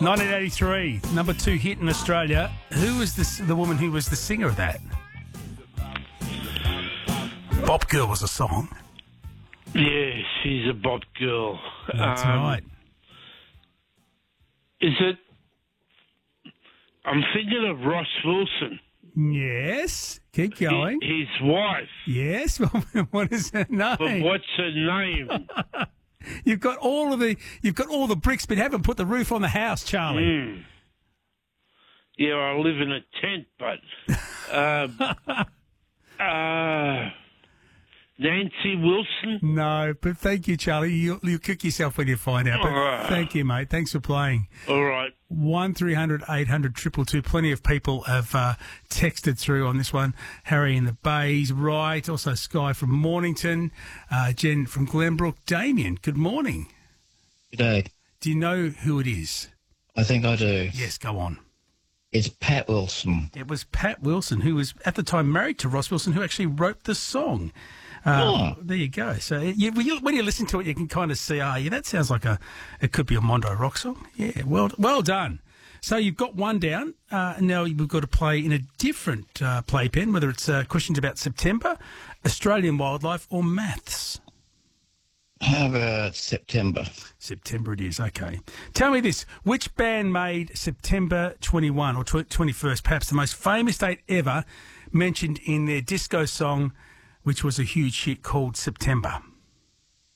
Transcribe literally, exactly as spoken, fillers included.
nineteen eighty-three, number two hit in Australia. Who was this, the woman who was the singer of that? Bop Girl was a song. Yeah, she's a bop girl. That's um, right. Is it... I'm thinking of Ross Wilson. Yes. Keep going. His, his wife. Yes. What is her name? But what's her name? You've got all of the you've got all the bricks, but haven't put the roof on the house, Charlie. Mm. Yeah, I live in a tent, but uh, uh, Nancy Wilson. No, but thank you, Charlie. You you'll kick yourself when you find out. But Uh. thank you, mate. Thanks for playing. All right. One three hundred eight hundred triple two. Plenty of people have uh, texted through on this one. Harry in the Bays, right. Also Sky from Mornington, uh, Jen from Glenbrook. Damien, good morning. Good day. Do you know who it is? I think I do. Yes, go on. It's Pat Wilson. It was Pat Wilson, who was at the time married to Ross Wilson, who actually wrote the song. Uh, Oh. There you go. So you, when, you, when you listen to it, you can kind of see, ah, yeah, that sounds like a, it could be a Mondo rock song. Yeah, well, well done. So you've got one down. Uh, now we've got to play in a different uh, playpen, whether it's uh, questions about September, Australian wildlife, or maths. How about September? September it is, okay. Tell me this, which band made September twenty-first or tw- twenty-first, perhaps the most famous date ever, mentioned in their disco song, which was a huge hit called September?